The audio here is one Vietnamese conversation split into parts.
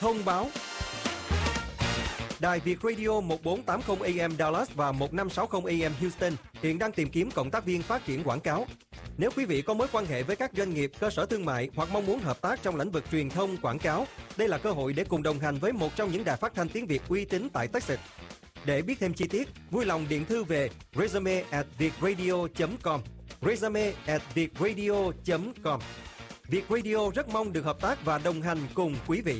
Thông báo. Đài Việt Radio 1480 AM Dallas và 1560 AM Houston hiện đang tìm kiếm cộng tác viên phát triển quảng cáo. Nếu quý vị có mối quan hệ với các doanh nghiệp, cơ sở thương mại hoặc mong muốn hợp tác trong lĩnh vực truyền thông, quảng cáo, đây là cơ hội để cùng đồng hành với một trong những đài phát thanh tiếng Việt uy tín tại Texas. Để biết thêm chi tiết, vui lòng điện thư về resume@vietradio.com. resume@vietradio.com. Việt Radio rất mong được hợp tác và đồng hành cùng quý vị.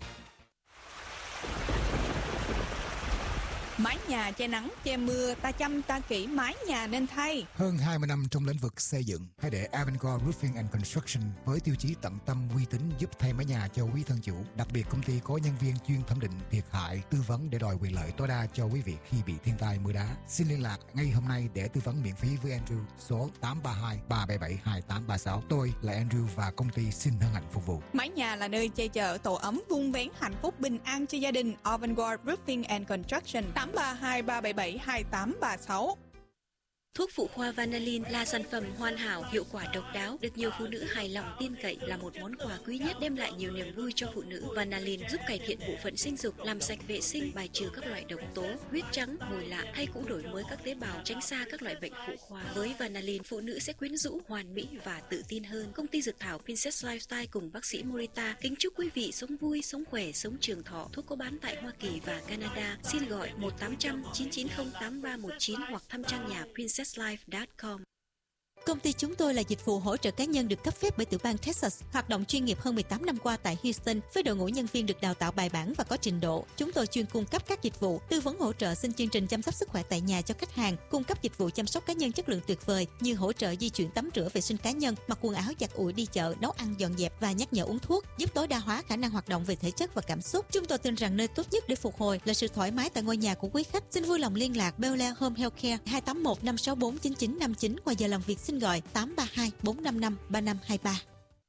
Mái nhà che nắng, che mưa, ta chăm ta kỹ mái nhà nên thay. Hơn 20 năm trong lĩnh vực xây dựng, hãy để Avangard Roofing and Construction với tiêu chí tận tâm, uy tín giúp thay mái nhà cho quý thân chủ. Đặc biệt công ty có nhân viên chuyên thẩm định thiệt hại, tư vấn để đòi quyền lợi tối đa cho quý vị khi bị thiên tai mưa đá. Xin liên lạc ngay hôm nay để tư vấn miễn phí với Andrew số 832-377-2836. Tôi là Andrew và công ty xin hân hạnh phục vụ. Mái nhà là nơi che chở tổ ấm, vun vén hạnh phúc bình an cho gia đình. Avangard Roofing and Construction 832-377-2836. Thuốc phụ khoa Vanalin là sản phẩm hoàn hảo, hiệu quả độc đáo, được nhiều phụ nữ hài lòng tin cậy, là một món quà quý nhất đem lại nhiều niềm vui cho phụ nữ. Vanalin giúp cải thiện bộ phận sinh dục, làm sạch vệ sinh, bài trừ các loại độc tố, huyết trắng, mùi lạ hay cũng đổi mới các tế bào, tránh xa các loại bệnh phụ khoa. Với Vanalin, phụ nữ sẽ quyến rũ, hoàn mỹ và tự tin hơn. Công ty dược thảo Princess Lifestyle cùng bác sĩ Morita kính chúc quý vị sống vui, sống khỏe, sống trường thọ. Thuốc có bán tại Hoa Kỳ và Canada. Xin gọi 1-800-990-8319 hoặc thăm trang nhà princesslife.com. Công ty chúng tôi là dịch vụ hỗ trợ cá nhân được cấp phép bởi tiểu bang Texas, hoạt động chuyên nghiệp hơn 18 năm qua tại Houston với đội ngũ nhân viên được đào tạo bài bản và có trình độ. Chúng tôi chuyên cung cấp các dịch vụ tư vấn hỗ trợ xin chương trình chăm sóc sức khỏe tại nhà cho khách hàng, cung cấp dịch vụ chăm sóc cá nhân chất lượng tuyệt vời như hỗ trợ di chuyển tắm rửa vệ sinh cá nhân, mặc quần áo giặt ủi đi chợ, nấu ăn dọn dẹp và nhắc nhở uống thuốc, giúp tối đa hóa khả năng hoạt động về thể chất và cảm xúc. Chúng tôi tin rằng nơi tốt nhất để phục hồi là sự thoải mái tại ngôi nhà của quý khách. Xin vui lòng liên lạc Bel Air Home Healthcare 281-564-9959. Ngoài giờ làm việc xin gọi 832-455-3523.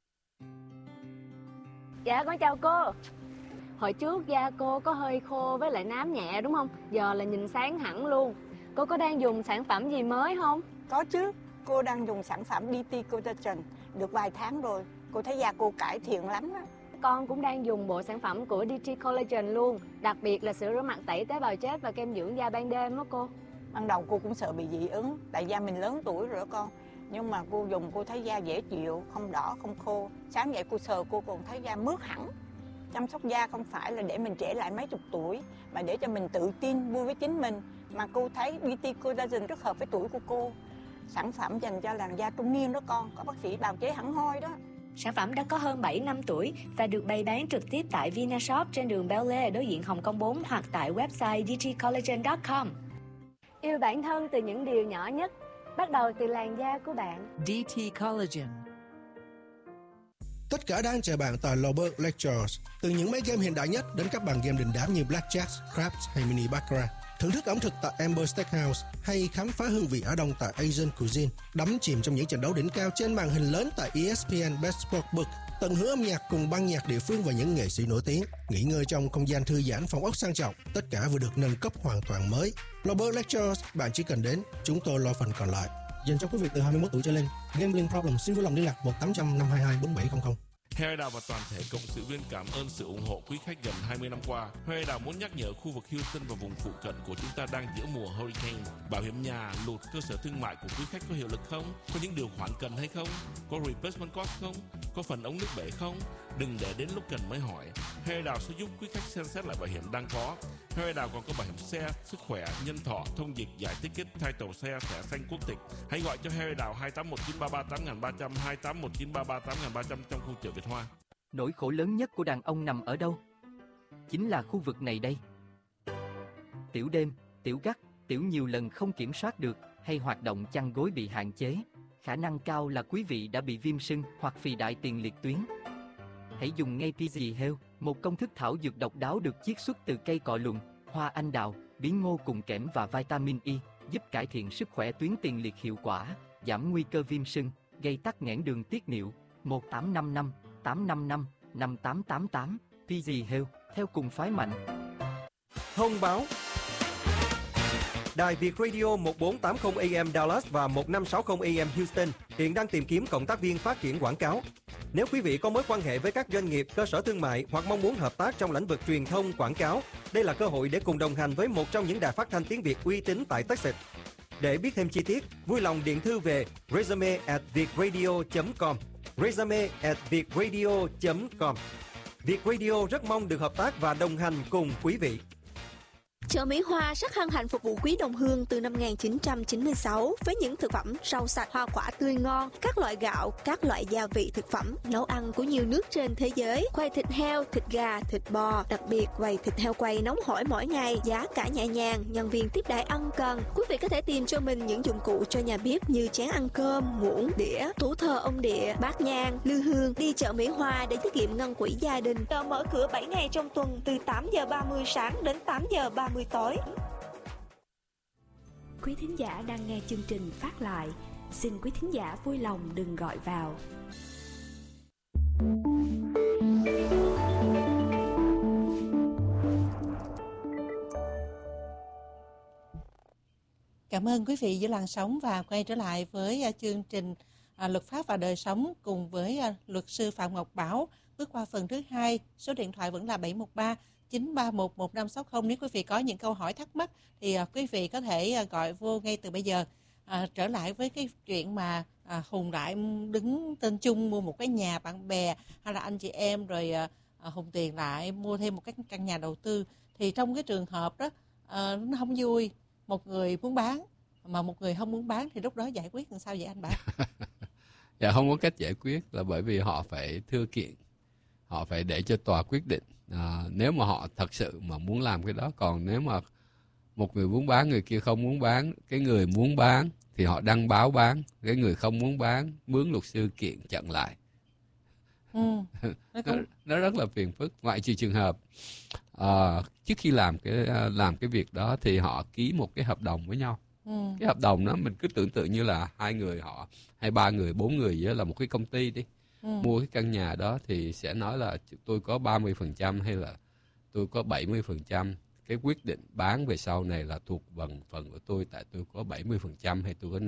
Dạ con chào cô. Hồi trước da cô có hơi khô với lại nám nhẹ đúng không? Giờ là nhìn sáng hẳn luôn. Cô có đang dùng sản phẩm gì mới không? Có chứ, cô đang dùng sản phẩm DT Collagen được vài tháng rồi. Cô thấy da cô cải thiện lắm đó. Con cũng đang dùng bộ sản phẩm của DT Collagen luôn. Đặc biệt là sữa rửa mặt tẩy tế bào chết và kem dưỡng da ban đêm đó cô. Ban đầu cô cũng sợ bị dị ứng, tại da mình lớn tuổi rồi đó con. Nhưng mà cô dùng cô thấy da dễ chịu, không đỏ, không khô. Sáng dậy cô sờ cô còn thấy da mướt hẳn. Chăm sóc da không phải là để mình trẻ lại mấy chục tuổi, mà để cho mình tự tin, vui với chính mình. Mà cô thấy DT Collagen rất hợp với tuổi của cô. Sản phẩm dành cho làn da trung niên đó con, có bác sĩ bào chế hẳn hoi đó. Sản phẩm đã có hơn 7 năm tuổi và được bày bán trực tiếp tại Vinashop trên đường Bel Air đối diện Hồng Kông 4 hoặc tại website dtcollagen.com. Yêu bản thân từ những điều nhỏ nhất, bắt đầu từ làn da của bạn. DT Collagen. Tất cả đang chờ bạn tại Loberg Lectures. Từ những máy game hiện đại nhất đến các bàn game đình đám như Blackjack, Craps hay Mini Baccarat. Thưởng thức ẩm thực tại Amber Steakhouse hay khám phá hương vị Á Đông tại Asian Cuisine. Đắm chìm trong những trận đấu đỉnh cao trên màn hình lớn tại ESPN Best Sportsbook. Tận hưởng âm nhạc cùng ban nhạc địa phương và những nghệ sĩ nổi tiếng. Nghỉ ngơi trong không gian thư giãn, phòng ốc sang trọng. Tất cả vừa được nâng cấp hoàn toàn mới. Loberg Lectures, bạn chỉ cần đến, chúng tôi lo phần còn lại. Dành cho quý vị từ 21 tuổi trở lên. Gambling problem xin vui lòng liên lạc 1-800-522-4700. Harry Đào và toàn thể cộng sự viên cảm ơn sự ủng hộ quý khách gần 20 năm qua. Harry Đào muốn nhắc nhở khu vực Houston và vùng phụ cận của chúng ta đang giữa mùa hurricane. Bảo hiểm nhà, lụt, cơ sở thương mại của quý khách có hiệu lực không? Có những điều khoản cần hay không? Có replacement cost không? Có phần ống nước bể không? Đừng để đến lúc cần mới hỏi. Harry Đào sẽ giúp quý khách xem xét lại bảo hiểm đang có. Harry Đào còn có bảo hiểm xe, sức khỏe, nhân thọ, thông dịch, giải ticket, title xe, thẻ xanh quốc tịch. Hãy gọi cho Harry Đào 2819338 2819338 trong khu chợ Việt Hoa. Nỗi khổ lớn nhất của đàn ông nằm ở đâu? Chính là khu vực này đây. Tiểu đêm, tiểu gắt, tiểu nhiều lần không kiểm soát được hay hoạt động chăn gối bị hạn chế. Khả năng cao là quý vị đã bị viêm sưng hoặc phì đại tiền liệt tuyến. Hãy dùng ngay PG Health, một công thức thảo dược độc đáo được chiết xuất từ cây cọ lùn, hoa anh đào, bí ngô cùng kẽm và vitamin E, giúp cải thiện sức khỏe tuyến tiền liệt hiệu quả, giảm nguy cơ viêm sưng, gây tắc nghẽn đường tiết niệu. 1-855-855-5888 PG Health, theo cùng phái mạnh. Thông báo. Đài Việt Radio 1480 AM Dallas và 1560 AM Houston hiện đang tìm kiếm cộng tác viên phát triển quảng cáo. Nếu quý vị có mối quan hệ với các doanh nghiệp, cơ sở thương mại hoặc mong muốn hợp tác trong lĩnh vực truyền thông, quảng cáo, đây là cơ hội để cùng đồng hành với một trong những đài phát thanh tiếng Việt uy tín tại Texas. Để biết thêm chi tiết, vui lòng điện thư về resume@vietradio.com, resume@vietradio.com. Việt Radio rất mong được hợp tác và đồng hành cùng quý vị. Chợ Mỹ Hoa rất hân hạnh phục vụ quý đồng hương từ năm 1996 với những thực phẩm rau sạch, hoa quả tươi ngon, các loại gạo, các loại gia vị thực phẩm, nấu ăn của nhiều nước trên thế giới, quầy thịt heo, thịt gà, thịt bò, đặc biệt quầy thịt heo quay nóng hổi mỗi ngày, giá cả nhẹ nhàng, nhân viên tiếp đãi ân cần. Quý vị có thể tìm cho mình những dụng cụ cho nhà bếp như chén ăn cơm, muỗng, đĩa, tủ thờ ông địa, bát nhang, lư hương. Đi chợ Mỹ Hoa để tiết kiệm ngân quỹ gia đình. Chợ mở cửa 7 ngày trong tuần từ 8:30 sáng đến 8:30 tối. Quý thính giả đang nghe chương trình phát lại, xin quý thính giả vui lòng đừng gọi vào. Cảm ơn quý vị giữ làn sóng và quay trở lại với chương trình Luật pháp và đời sống cùng với luật sư Phạm Ngọc Bảo. Bước qua phần thứ 2, số điện thoại vẫn là 713-931-1560. Nếu quý vị có những câu hỏi thắc mắc thì quý vị có thể gọi vô ngay từ bây giờ. Trở lại với cái chuyện mà Hùng lại đứng tên chung mua một cái nhà bạn bè hay là anh chị em rồi Hùng tiền lại mua thêm một cái căn nhà đầu tư. Thì trong cái trường hợp đó nó không vui, một người muốn bán mà một người không muốn bán thì lúc đó giải quyết làm sao vậy anh Bảo? Dạ không có cách giải quyết, là bởi vì họ phải thưa kiện, họ phải để cho tòa quyết định nếu mà họ thật sự mà muốn làm cái đó. Còn nếu mà một người muốn bán, người kia không muốn bán, cái người muốn bán thì họ đăng báo bán, cái người không muốn bán mướn luật sư kiện chặn lại. Nó rất là phiền phức. Ngoại trừ trường hợp trước khi làm cái việc đó thì họ ký một cái hợp đồng với nhau. Cái hợp đồng đó mình cứ tưởng tượng như là hai người họ, hay ba người, bốn người với là một cái công ty đi. Mua cái căn nhà đó thì sẽ nói là tôi có 30% hay là tôi có 70%. Cái quyết định bán về sau này là thuộc phần của tôi, tại tôi có 70% hay tôi có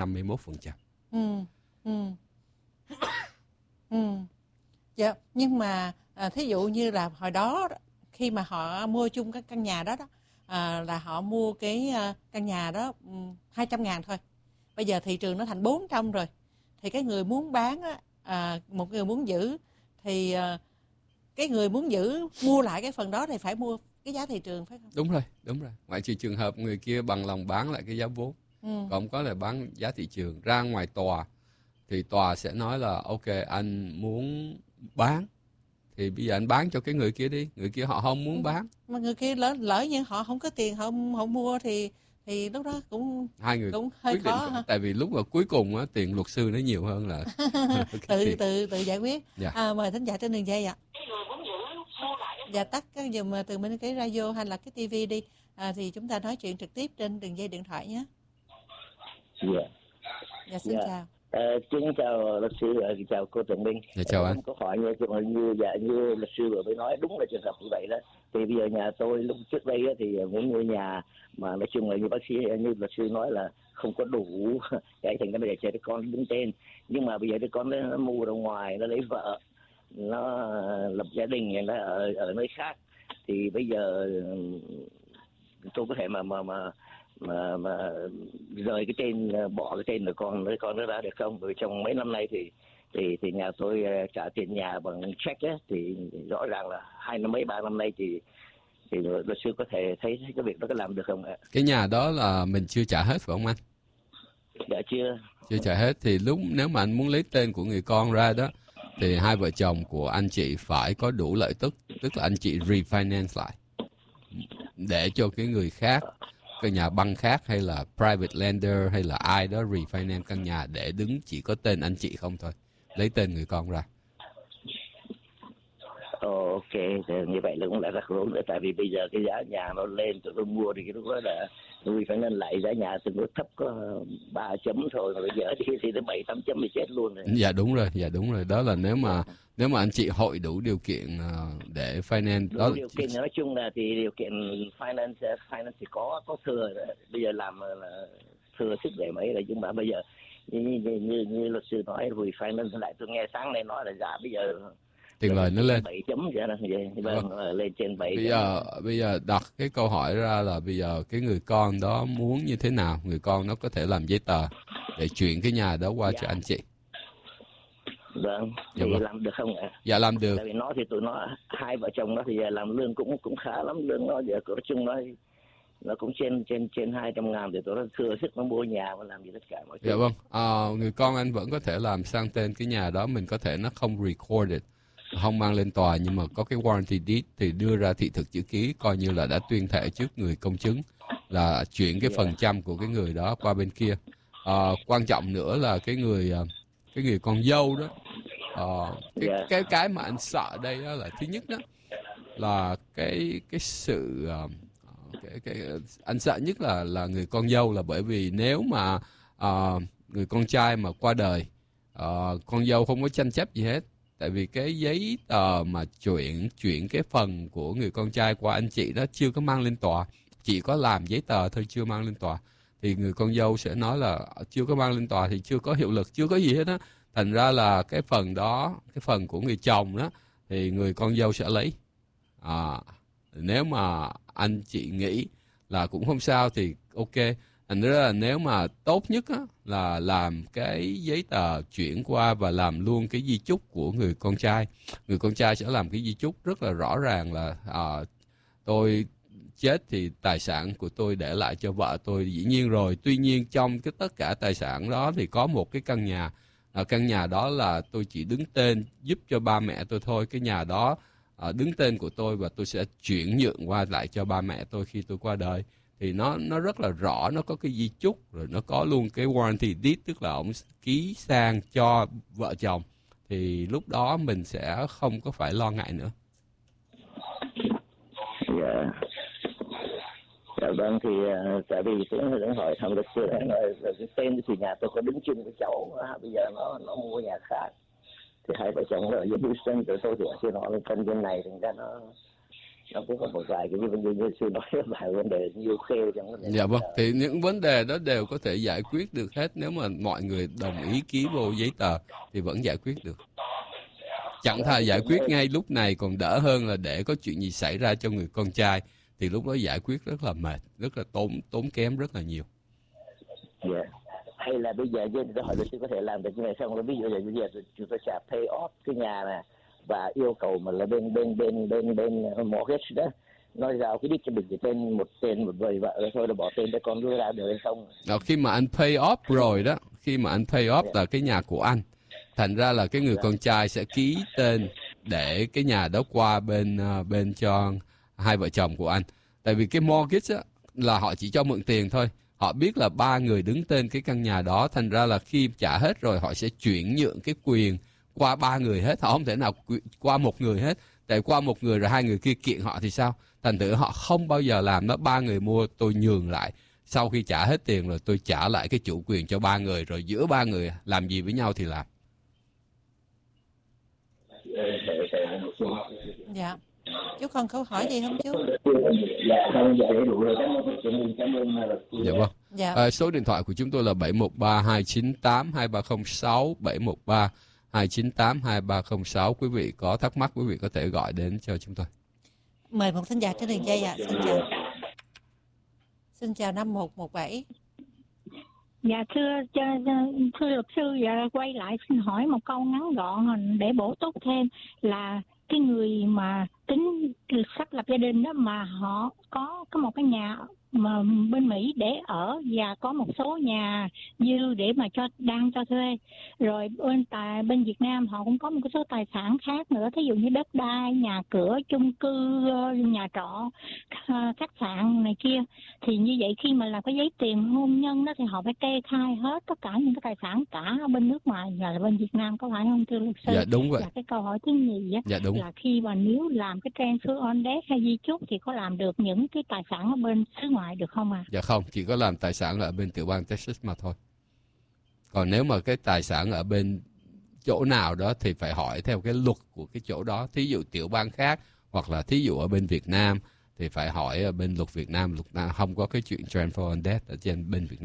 51%. Dạ, nhưng mà thí dụ như là hồi đó khi mà họ mua chung cái căn nhà đó là họ mua cái căn nhà đó 200.000 thôi. Bây giờ thị trường nó thành 400 rồi. Thì cái người muốn bán một người muốn giữ thì cái người muốn giữ mua lại cái phần đó thì phải mua cái giá thị trường, phải không? Đúng rồi. Ngoại trừ trường hợp người kia bằng lòng bán lại cái giá vốn, còn không có là bán giá thị trường. Ra ngoài tòa thì tòa sẽ nói là ok, anh muốn bán thì bây giờ anh bán cho cái người kia đi. Người kia họ không muốn bán, mà người kia lỡ như họ không có tiền, họ mua thì lúc đó cũng hai người cũng hơi quyết khó định. ha. Tại vì lúc mà cuối cùng á, tiền luật sư nó nhiều hơn là tự giải quyết. Dạ. Mời thính giả trên đường dây ạ. Dạ, tắt cái dùm từ bên cái radio hay là cái tivi đi, thì chúng ta nói chuyện trực tiếp trên đường dây điện thoại nhé. Dạ, xin chào. Xin chào luật sư, chào cô Trần Minh. Dạ, chào anh. Có hỏi như luật sư vừa mới nói, đúng là trường hợp như vậy đó. Thì bây giờ nhà tôi lúc trước đây thì muốn mua nhà mà nói chung là như bác sĩ, như luật sư nói là không có đủ cái thành ra bây giờ cho đứa con đứng tên. Nhưng mà bây giờ đứa con nó mua ra ngoài, nó lấy vợ, nó lập gia đình, nó ở nơi khác. Thì bây giờ tôi có thể mà rời cái tên, bỏ cái tên của con nó ra được không? Bởi trong mấy năm nay thì nhà tôi trả tiền nhà bằng check á, thì rõ ràng là 3 năm nay thì luật sư có thể thấy cái việc đó có làm được không ạ? Cái nhà đó là mình chưa trả hết phải không anh? Dạ chưa trả hết. Thì nếu mà anh muốn lấy tên của người con ra đó thì hai vợ chồng của anh chị phải có đủ lợi tức, tức là anh chị refinance lại để cho cái người khác, cái nhà băng khác hay là private lender hay là ai đó refinance căn nhà để đứng chỉ có tên anh chị không thôi, lấy tên người con ra. Ok, thì như vậy là cũng là rất đúng. Tại vì bây giờ cái giá nhà nó lên, tụi tôi mua thì lúc đó là tôi phải nên lại giá nhà từng thấp có 3 chấm thôi, mà bây giờ thì tới 7-8 chấm thì chết luôn rồi. Dạ đúng rồi. Đó là nếu mà anh chị hội đủ điều kiện để finance đó. Điều kiện nói chung là thì điều kiện finance thì có thừa. Bây giờ làm là thừa sức để mấy là, nhưng mà bây giờ như luật sư nói refinance lại, tôi nghe sáng nay nói là giá bây giờ tiền lời nó lên 7 chấm vậy đó, lên trên 7. Bây giờ đặt cái câu hỏi ra là bây giờ cái người con đó muốn như thế nào, người con nó có thể làm giấy tờ để chuyển cái nhà đó qua cho anh chị. Vâng, thì làm được không ạ? Dạ làm được. Tại vì nó thì tụi nó hai vợ chồng nó thì làm lương cũng khá lắm, lương nó giờ nói chung nó cũng trên 200.000 để tụi nó thừa sức nó mua nhà và làm gì tất cả mọi thứ. Dạ vâng, người con anh vẫn có thể làm sang tên cái nhà đó, mình có thể nó không recorded, không mang lên tòa, nhưng mà có cái warranty deed thì đưa ra thị thực chữ ký, coi như là đã tuyên thệ trước người công chứng là chuyển cái phần trăm của cái người đó qua bên kia. Quan trọng nữa là cái người con dâu đó, cái mà anh sợ đây đó là thứ nhất đó là cái sự anh sợ nhất là người con dâu, là bởi vì nếu mà người con trai mà qua đời, con dâu không có tranh chấp gì hết, tại vì cái giấy tờ mà chuyển cái phần của người con trai qua anh chị đó chưa có mang lên tòa, chỉ có làm giấy tờ thôi, chưa mang lên tòa, thì người con dâu sẽ nói là chưa có mang lên tòa thì chưa có hiệu lực, chưa có gì hết á. Thành ra là cái phần đó, cái phần của người chồng đó thì người con dâu sẽ lấy. Nếu mà anh chị nghĩ là cũng không sao thì ok. Thành ra là nếu mà tốt nhất á, là làm cái giấy tờ chuyển qua và làm luôn cái di chúc của người con trai. Người con trai sẽ làm cái di chúc rất là rõ ràng là tôi chết thì tài sản của tôi để lại cho vợ tôi, dĩ nhiên rồi. Tuy nhiên trong cái tất cả tài sản đó thì có một cái căn nhà. Căn nhà đó là tôi chỉ đứng tên giúp cho ba mẹ tôi thôi. Cái nhà đó đứng tên của tôi và tôi sẽ chuyển nhượng qua lại cho ba mẹ tôi khi tôi qua đời. Thì nó rất là rõ, nó có cái di chúc, rồi nó có luôn cái warranty deed, tức là ông ký sang cho vợ chồng. Thì lúc đó mình sẽ không có phải lo ngại nữa. Dạ vâng, thì tại vì tôi đang hỏi thằng luật sư là cái tên thì nhà tôi có đứng chung với cháu, bây giờ nó mua nhà khác, thì hai vợ chồng ở dưới Houston, rồi tôi thì ở trên nó lên phân bên này, thành ra nó cũng có một vài cái như sư nói vài vấn đề nhiều khê trong vấn đề. Dạ vâng, thì những vấn đề đó đều có thể giải quyết được hết, nếu mà mọi người đồng ý ký vô giấy tờ thì vẫn giải quyết được. Chẳng thà giải quyết ngay lúc này còn đỡ hơn là để có chuyện gì xảy ra cho người con trai, thì lúc đó giải quyết rất là mệt, rất là tốn kém rất là nhiều. Dạ. Hay là bây giờ tôi hỏi luật sư có thể làm được như này không? Ví dụ là bây giờ chúng tôi sẽ pay off cái nhà này và yêu cầu mà là bên mortgage đó nói giao cái đích cho mình tên một người vợ rồi thôi, là bỏ tên cho con đưa ra được hay không? Khi mà anh pay off rồi đó, khi mà anh pay off là cái nhà của anh, thành ra là cái người con trai sẽ ký tên để cái nhà đó qua bên cho hai vợ chồng của anh. Tại vì cái mortgage á, là họ chỉ cho mượn tiền thôi. Họ biết là ba người đứng tên cái căn nhà đó, thành ra là khi trả hết rồi họ sẽ chuyển nhượng cái quyền qua ba người hết. Họ không thể nào qua một người hết. Tại qua một người rồi hai người kia kiện họ thì sao? Thành thử họ không bao giờ làm đó. Ba người mua tôi nhường lại. Sau khi trả hết tiền rồi tôi trả lại cái chủ quyền cho ba người. Rồi giữa ba người làm gì với nhau thì làm. Dạ. Chú còn câu hỏi gì không chú? Dạ vâng. Dạ. Số điện thoại của chúng tôi là 713-298-2306, 713-298-2306. Quý vị có thắc mắc, quý vị có thể gọi đến cho chúng tôi. Mời một thính giả trên đường dây ạ. Xin chào. Xin chào 5117. Dạ thưa luật sư, dạ quay lại xin hỏi một câu ngắn gọn để bổ túc thêm là cái người mà tính sắp lập gia đình đó mà họ có một cái nhà mà bên Mỹ để ở và có một số nhà dư để mà đang cho thuê, rồi bên Việt Nam họ cũng có một cái số tài sản khác nữa, thí dụ như đất đai, nhà cửa, chung cư, nhà trọ, khách sạn này kia, thì như vậy khi mà làm cái giấy tiền hôn nhân đó thì họ phải kê khai hết tất cả những cái tài sản cả ở bên nước ngoài và bên Việt Nam, có phải không thưa luật sư? Dạ đúng vậy. Và cái câu hỏi thứ nhì á, dạ, đúng. là khi mà nếu làm cái transfer on death hay di chúc thì có làm được những cái tài sản ở bên xứ ngoài được không ạ? Dạ không, chỉ có làm tài sản ở bên tiểu bang Texas mà thôi. Còn nếu mà cái tài sản ở bên chỗ nào đó thì phải hỏi theo cái luật của cái chỗ đó. Thí dụ tiểu bang khác hoặc là thí dụ ở bên Việt Nam thì phải hỏi ở bên luật Việt Nam. Luật Nam không có cái chuyện transfer on death ở trên bên Việt Nam.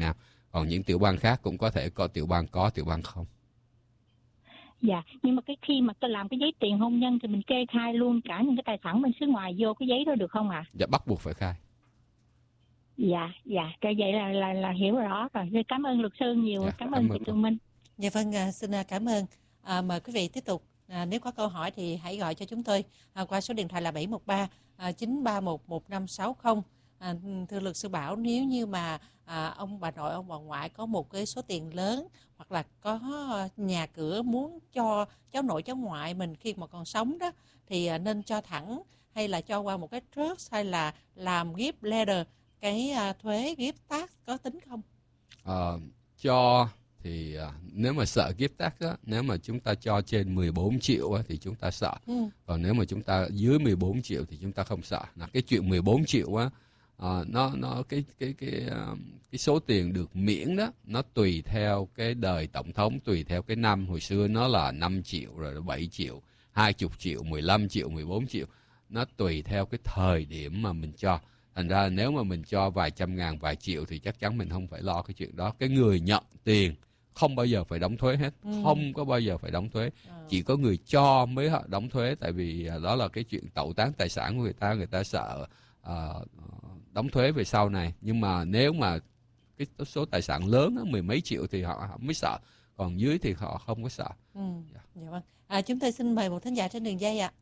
Còn những tiểu bang khác cũng có thể có tiểu bang không. Dạ, nhưng mà khi mà tôi làm cái giấy tiền hôn nhân thì mình kê khai luôn cả những cái tài sản bên xứ ngoài vô cái giấy đó được không ạ? Dạ, bắt buộc phải khai. Dạ, cái vậy là hiểu rõ rồi. Cảm ơn luật sư nhiều, cảm ơn chị Tường Minh. Dạ vâng, xin cảm ơn. Mời quý vị tiếp tục. Nếu có câu hỏi thì hãy gọi cho chúng tôi qua số điện thoại là 713 931 1560. Thưa luật sư Bảo, nếu như mà ông bà nội, ông bà ngoại có một cái số tiền lớn hoặc là có nhà cửa muốn cho cháu nội cháu ngoại mình khi mà còn sống đó, thì nên cho thẳng hay là cho qua một cái trust hay là làm gift letter, cái thuế gift tax có tính không? Cho thì nếu mà sợ gift tax á, nếu mà chúng ta cho trên 14 triệu á, thì chúng ta sợ. Còn nếu mà chúng ta dưới 14 triệu thì chúng ta không sợ. Là cái chuyện 14 triệu á, cái số tiền được miễn đó, nó tùy theo cái đời tổng thống, tùy theo cái năm. Hồi xưa nó là 5 triệu, rồi 7 triệu, 20 triệu, 15 triệu, 14 triệu. Nó tùy theo cái thời điểm mà mình cho. Thành ra nếu mà mình cho vài trăm ngàn, vài triệu thì chắc chắn mình không phải lo cái chuyện đó. Cái người nhận tiền không bao giờ phải đóng thuế hết, không có bao giờ phải đóng thuế. Chỉ có người cho mới đóng thuế, tại vì đó là cái chuyện tẩu tán tài sản của người ta sợ đóng thuế về sau này. Nhưng mà nếu mà cái số tài sản lớn, mười mấy triệu thì họ mới sợ, còn dưới thì họ không có sợ. Dạ vâng. Chúng tôi xin mời một thính giả trên đường dây ạ.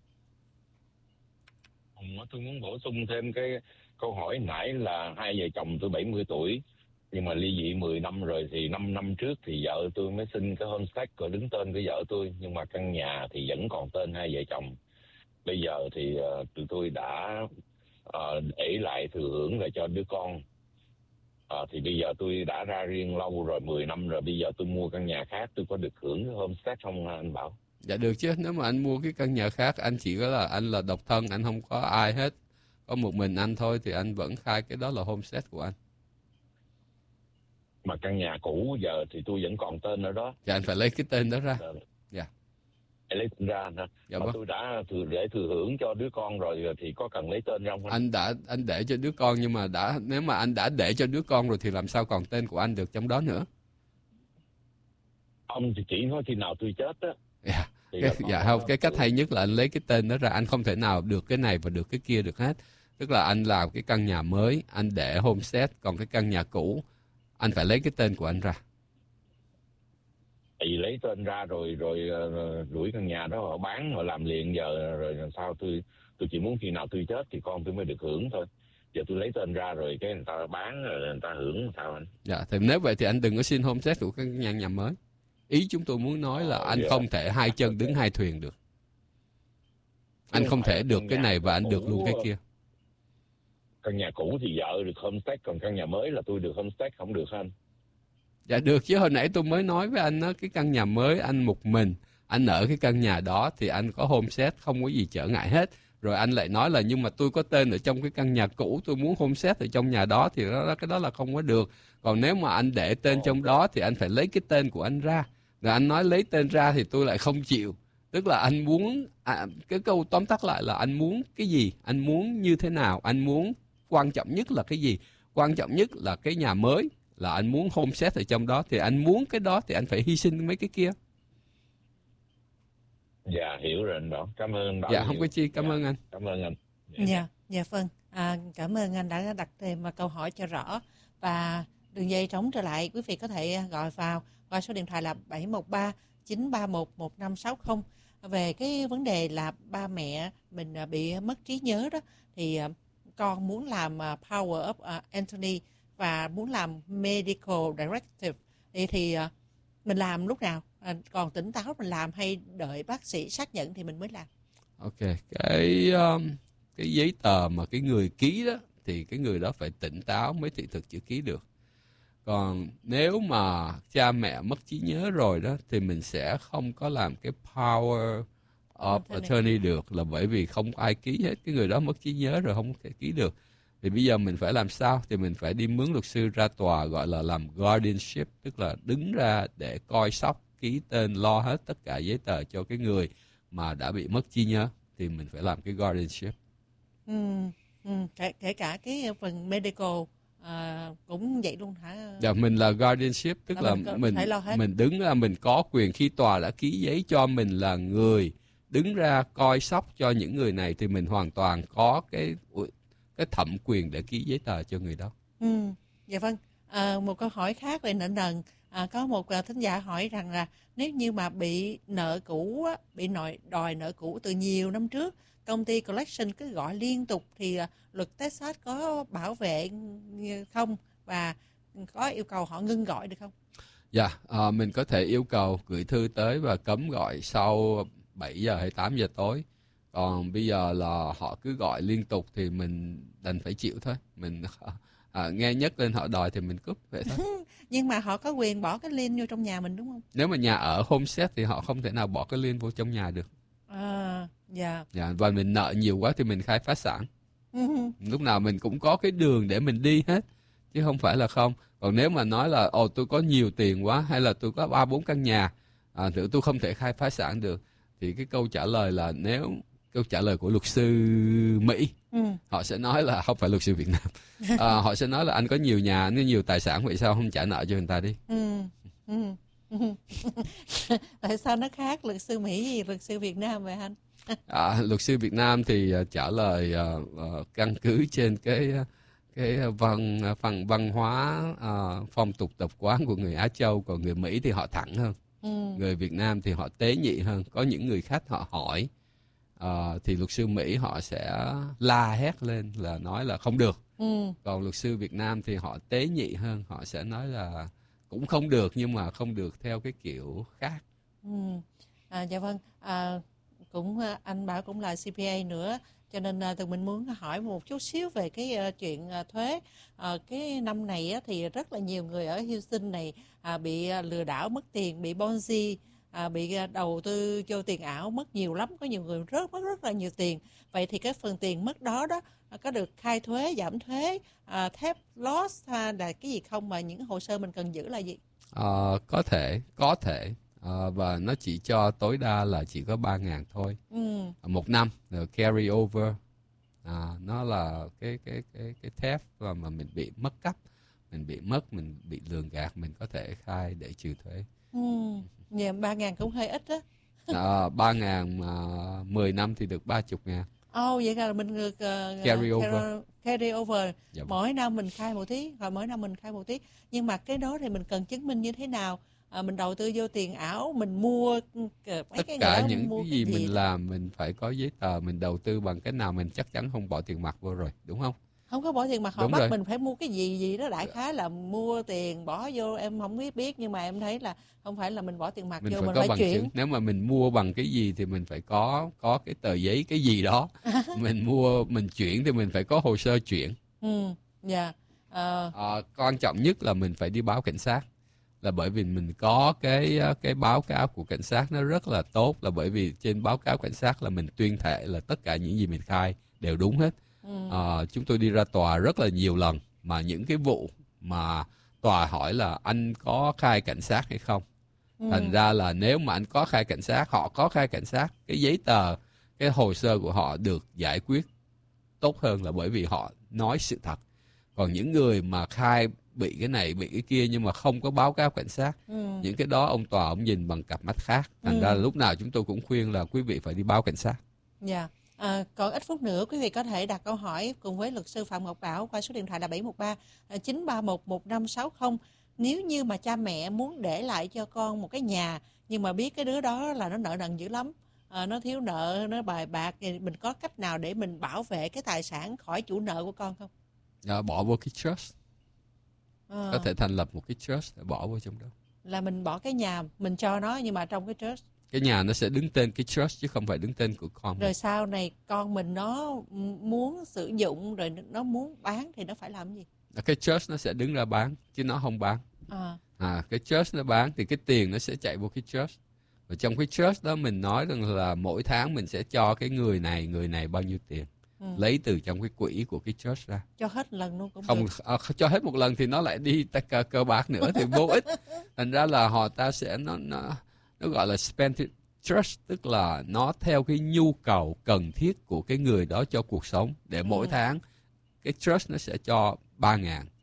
Tôi muốn bổ sung thêm cái câu hỏi nãy là hai vợ chồng tôi 70 tuổi nhưng mà ly dị 10 năm rồi, thì 5 năm trước thì vợ tôi mới xin cái homestead rồi đứng tên của vợ tôi, nhưng mà căn nhà thì vẫn còn tên hai vợ chồng. Bây giờ thì tụi tôi đã để lại thừa hưởng lại cho đứa con. Thì bây giờ tôi đã ra riêng lâu rồi, 10 năm rồi, bây giờ tôi mua căn nhà khác, tôi có được hưởng cái homestead không anh Bảo? Dạ được chứ, nếu mà anh mua cái căn nhà khác, anh chỉ có là anh là độc thân, anh không có ai hết, có một mình anh thôi, thì anh vẫn khai cái đó là homestead của anh. Mà căn nhà cũ giờ thì tôi vẫn còn tên ở đó. Dạ anh phải lấy cái tên đó ra. Dạ. Phải lấy tên ra hả? Dạ mà vâng. Tôi đã để thừa hưởng cho đứa con rồi thì có cần lấy tên ra không? Anh để cho đứa con, nhưng mà nếu mà anh đã để cho đứa con rồi thì làm sao còn tên của anh được trong đó nữa? Ông thì chỉ nói khi nào tôi chết á. Không, cái cách hay nhất là anh lấy cái tên đó ra. Anh không thể nào được cái này và được cái kia được hết. Tức là anh làm cái căn nhà mới, anh để homestead, còn cái căn nhà cũ anh phải lấy cái tên của anh ra. Tại vì lấy tên ra rồi đuổi căn nhà đó họ bán, họ làm liền giờ rồi làm sao? Tôi chỉ muốn khi nào tôi chết thì con tôi mới được hưởng thôi. Giờ tôi lấy tên ra rồi cái người ta bán rồi người ta hưởng làm sao anh? Dạ, thì nếu vậy thì anh đừng có xin homestead của cái nhà mới. Ý chúng tôi muốn nói là anh không thể hai chân đứng hai thuyền được. Anh không thể được cái này và anh được luôn cái kia. Căn nhà cũ thì vợ được homestead, còn căn nhà mới là tôi được homestead, không được anh? Dạ được chứ, hồi nãy tôi mới nói với anh đó, cái căn nhà mới anh một mình, anh ở cái căn nhà đó thì anh có homestead, không có gì trở ngại hết. Rồi anh lại nói là nhưng mà tôi có tên ở trong cái căn nhà cũ, tôi muốn homestead ở trong nhà đó, thì cái đó là không có được. Còn nếu mà anh để tên trong đó thì anh phải lấy cái tên của anh ra. Rồi anh nói lấy tên ra thì tôi lại không chịu. Tức là anh muốn, cái câu tóm tắt lại là anh muốn cái gì, anh muốn như thế nào, anh muốn quan trọng nhất là cái gì. Quan trọng nhất là cái nhà mới, là anh muốn homestead ở trong đó, thì anh muốn cái đó thì anh phải hy sinh mấy cái kia. Dạ hiểu rồi anh Bảo, cảm ơn anh Bảo. Dạ không có chi, cảm ơn anh. Cảm ơn anh. Dạ vâng, cảm ơn anh đã đặt thêm câu hỏi cho rõ. Và đường dây trống trở lại, quý vị có thể gọi vào qua số điện thoại là 713 931 1560 về cái vấn đề là ba mẹ mình bị mất trí nhớ đó, thì con muốn làm Power of Attorney và muốn làm Medical Directive thì mình làm lúc nào? Còn tỉnh táo mình làm hay đợi bác sĩ xác nhận thì mình mới làm? Ok, cái giấy tờ mà cái người ký đó thì cái người đó phải tỉnh táo mới thị thực chữ ký được. Còn nếu mà cha mẹ mất trí nhớ rồi đó thì mình sẽ không có làm cái Power of Attorney được, là bởi vì không ai ký hết, cái người đó mất trí nhớ rồi không thể ký được. Thì bây giờ mình phải làm sao? Thì mình phải đi mướn luật sư ra tòa, gọi là làm guardianship, tức là đứng ra để coi sóc, ký tên, lo hết tất cả giấy tờ cho cái người mà đã bị mất trí nhớ, thì mình phải làm cái guardianship. Kể cả cái phần medical cũng vậy luôn hả? Dạ, mình là guardianship, tức là mình đứng ra, mình có quyền khi tòa đã ký giấy cho mình là người đứng ra coi sóc cho những người này thì mình hoàn toàn có cái thẩm quyền để ký giấy tờ cho người đó. Dạ vâng. Một câu hỏi khác về nợ nần. Có một thính giả hỏi rằng là nếu như mà bị nợ cũ, bị đòi nợ cũ từ nhiều năm trước, công ty collection cứ gọi liên tục thì luật Texas có bảo vệ không và có yêu cầu họ ngưng gọi được không? Dạ, mình có thể yêu cầu gửi thư tới và cấm gọi sau 7 giờ hay 8 giờ tối. Còn bây giờ là họ cứ gọi liên tục thì mình đành phải chịu thôi. Mình nghe nhắc lên họ đòi thì mình cúp vậy thôi. Nhưng mà họ có quyền bỏ cái lien vô trong nhà mình đúng không? Nếu mà nhà ở homestead thì họ không thể nào bỏ cái lien vô trong nhà được. Dạ. Dạ, và mình nợ nhiều quá thì mình khai phá sản. Lúc nào mình cũng có cái đường để mình đi hết, chứ không phải là không. Còn nếu mà nói là tôi có nhiều tiền quá hay là tôi có 3-4 căn nhà thì tôi không thể khai phá sản được, thì cái câu trả lời là câu trả lời của luật sư Mỹ, họ sẽ nói là không phải luật sư Việt Nam. Họ sẽ nói là anh có nhiều nhà, nhiều tài sản, vậy sao không trả nợ cho người ta đi? Tại sao nó khác luật sư Mỹ gì luật sư Việt Nam vậy anh? Luật sư Việt Nam thì trả lời căn cứ trên cái phần văn hóa, phong tục tập quán của người Á Châu. Còn người Mỹ thì họ thẳng hơn. Người Việt Nam thì họ tế nhị hơn. Có những người khách họ hỏi thì luật sư Mỹ họ sẽ la hét lên là nói là không được. Còn luật sư Việt Nam thì họ tế nhị hơn, họ sẽ nói là cũng không được nhưng mà không được theo cái kiểu khác. Dạ vâng, anh bảo cũng là CPA nữa, cho nên tụi mình muốn hỏi một chút xíu về cái chuyện thuế. Cái năm này thì rất là nhiều người ở Houston này bị lừa đảo mất tiền, bị Ponzi, bị đầu tư vô tiền ảo mất nhiều lắm, có nhiều người mất rất là nhiều tiền. Vậy thì cái phần tiền mất đó có được khai thuế, giảm thuế, theft loss hay là cái gì không, mà những hồ sơ mình cần giữ là gì? Có thể. Và nó chỉ cho tối đa là chỉ có 3.000 thôi. Một năm carry over. Nó là cái theft mà mình bị mất cắp, mình bị lường gạt, mình có thể khai để trừ thuế. 3.000 cũng hơi ít đó. 3.000 mà 10 năm thì được 30.000. Vậy là mình được carry over. Dạ. Mỗi năm mình khai một tí, nhưng mà cái đó thì mình cần chứng minh như thế nào? Mình đầu tư vô tiền ảo, mình mua tất cả những cái gì mình làm mình phải có giấy tờ. Mình đầu tư bằng cái nào mình chắc chắn không bỏ tiền mặt vô rồi, đúng không? Không có bỏ tiền mặt, họ bắt mình phải mua cái gì đó, đại khái là mua tiền bỏ vô, em không biết nhưng mà em thấy là không phải là mình bỏ tiền mặt vô, mình phải chuyển. Nếu mà mình mua bằng cái gì thì mình phải có cái tờ giấy cái gì đó. Mình chuyển thì mình phải có hồ sơ chuyển. Quan trọng nhất là mình phải đi báo cảnh sát, là bởi vì mình có cái báo cáo của cảnh sát nó rất là tốt, là bởi vì trên báo cáo cảnh sát là mình tuyên thệ là tất cả những gì mình khai đều đúng hết. Chúng tôi đi ra tòa rất là nhiều lần mà những cái vụ mà tòa hỏi là anh có khai cảnh sát hay không, thành ra là nếu mà anh có khai cảnh sát, họ có khai cảnh sát, cái giấy tờ, cái hồ sơ của họ được giải quyết tốt hơn, là bởi vì họ nói sự thật. Còn những người mà khai bị cái này bị cái kia nhưng mà không có báo cáo cảnh sát, những cái đó ông tòa ông nhìn bằng cặp mắt khác. Thành ra là lúc nào chúng tôi cũng khuyên là quý vị phải đi báo cảnh sát. Dạ. Còn ít phút nữa quý vị có thể đặt câu hỏi cùng với luật sư Phạm Ngọc Bảo qua số điện thoại là 713-931-1560. Nếu như mà cha mẹ muốn để lại cho con một cái nhà nhưng mà biết cái đứa đó là nó nợ nần dữ lắm, nó thiếu nợ, nó bài bạc, thì mình có cách nào để mình bảo vệ cái tài sản khỏi chủ nợ của con không? Bỏ vô cái trust. Có thể thành lập một cái trust để bỏ vô trong đó. Là mình bỏ cái nhà mình cho nó nhưng mà trong cái trust. Cái nhà nó sẽ đứng tên cái trust chứ không phải đứng tên của con. Rồi sau này con mình nó muốn sử dụng rồi nó muốn bán thì nó phải làm gì? Cái trust nó sẽ đứng ra bán chứ nó không bán. Cái trust nó bán thì cái tiền nó sẽ chạy vô cái trust. Và trong cái trust đó mình nói rằng là mỗi tháng mình sẽ cho cái người này bao nhiêu tiền. Lấy từ trong cái quỹ của cái church ra. Cho hết lần luôn cũng không được. Cho hết một lần thì nó lại đi cờ bạc nữa thì vô ích. Thành ra là ta sẽ nó gọi là spend trust, tức là nó theo cái nhu cầu cần thiết của cái người đó cho cuộc sống, để mỗi tháng cái trust nó sẽ cho 3.000.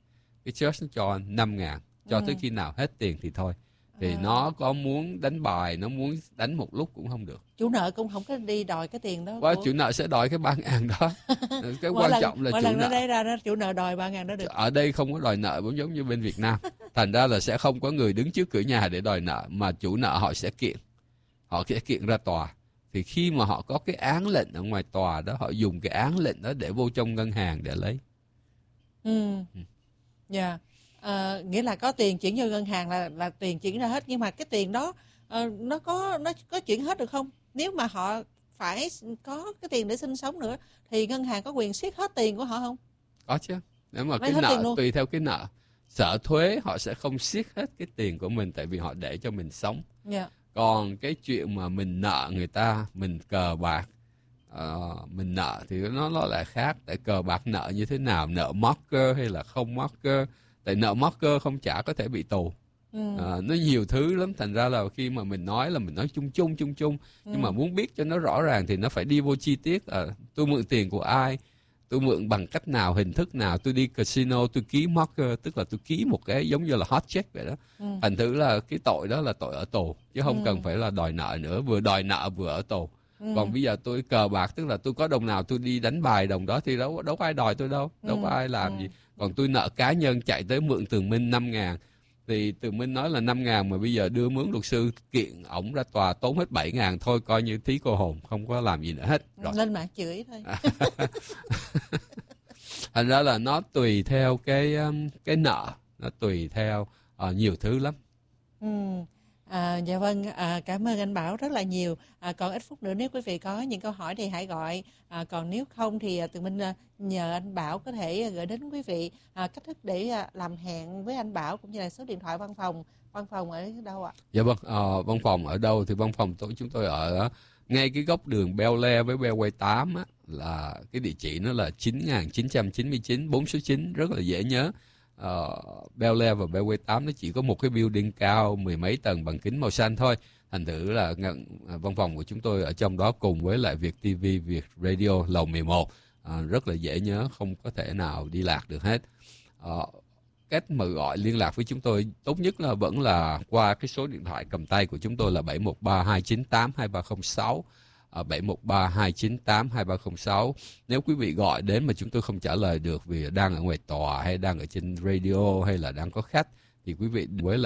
cái church nó cho 5.000, cho tới khi nào hết tiền thì thôi. Thì nó có muốn đánh bài, nó muốn đánh một lúc cũng không được. Chủ nợ cũng không có đi đòi cái tiền đó. Chủ nợ sẽ đòi cái 3.000 đó. Cái quan trọng là chủ nợ. Chủ nợ đòi 3.000 đó được. Ở đây không có đòi nợ giống như bên Việt Nam. Thành ra là sẽ không có người đứng trước cửa nhà để đòi nợ, mà chủ nợ họ sẽ kiện. Họ sẽ kiện ra tòa. Thì khi mà họ có cái án lệnh ở ngoài tòa đó, họ dùng cái án lệnh đó để vô trong ngân hàng để lấy. Dạ. Nghĩa là có tiền chuyển vô ngân hàng là tiền chuyển ra hết, nhưng mà cái tiền đó nó có chuyển hết được không? Nếu mà họ phải có cái tiền để sinh sống nữa thì ngân hàng có quyền siết hết tiền của họ không? Có chứ. Nếu mà cái nợ tùy theo cái nợ. Sở thuế họ sẽ không siết hết cái tiền của mình, tại vì họ để cho mình sống. Yeah. Còn cái chuyện mà mình nợ người ta, mình cờ bạc, mình nợ thì nó lại khác. Tại cờ bạc nợ như thế nào, nợ marker hay là không marker. Tại nợ marker không trả có thể bị tù. Nó nhiều thứ lắm. Thành ra là khi mà mình nói là mình nói chung chung. Nhưng mà muốn biết cho nó rõ ràng thì nó phải đi vô chi tiết. Tôi mượn tiền của ai, tôi mượn bằng cách nào, hình thức nào, tôi đi casino, tôi ký marker, tức là tôi ký một cái giống như là hot check vậy đó. Thành thử là cái tội đó là tội ở tù, chứ không cần phải là đòi nợ nữa, vừa đòi nợ vừa ở tù. Còn bây giờ tôi cờ bạc, tức là tôi có đồng nào tôi đi đánh bài đồng đó thì đâu có ai đòi tôi đâu có ai làm gì. Còn tôi nợ cá nhân chạy tới mượn Tường Minh 5.000, thì Tường Minh nói là 5.000 mà bây giờ đưa mướn luật sư kiện ổng ra tòa tốn hết 7.000, thôi coi như thí cô hồn, không có làm gì nữa hết. Rồi. Lên mạng chửi thôi. Thành ra là nó tùy theo cái nợ, nó tùy theo nhiều thứ lắm. Dạ vâng, cảm ơn anh Bảo rất là nhiều. Còn ít phút nữa nếu quý vị có những câu hỏi thì hãy gọi. Còn nếu không thì Tường Minh nhờ anh Bảo có thể gửi đến quý vị cách thức để làm hẹn với anh Bảo, cũng như là số điện thoại văn phòng. Văn phòng ở đâu ạ? Dạ vâng, văn phòng ở đâu thì văn phòng chúng tôi ở ngay cái góc đường Bel Air với Bellway 8 á, là cái địa chỉ nó là 9999 4 số 9, rất là dễ nhớ. Bel Air và Bellway 8 nó chỉ có một cái building cao 10 mấy tầng bằng kính màu xanh thôi. Thành thử là văn phòng của chúng tôi ở trong đó cùng với lại Việt TV, Việt Radio lầu 11, rất là dễ nhớ, không có thể nào đi lạc được hết. Cách mà gọi liên lạc với chúng tôi tốt nhất là vẫn là qua cái số điện thoại cầm tay của chúng tôi là 713-298-2306, 713-298-2306. Nếu quý vị gọi đến mà chúng tôi không trả lời được vì đang ở ngoài tòa hay đang ở trên radio hay là đang có khách, thì quý vị với